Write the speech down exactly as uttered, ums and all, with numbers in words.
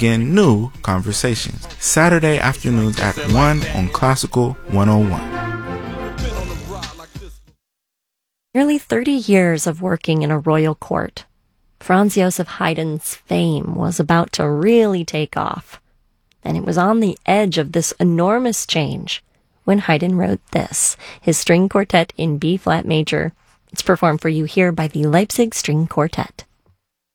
begin new conversations. Saturday afternoons at one on Classical one oh one. Nearly thirty years of working in a royal court, Franz Joseph Haydn's fame was about to really take off. And it was on the edge of this enormous change when Haydn wrote this, his string quartet in B-flat major. It's performed for you here by the Leipzig String Quartet.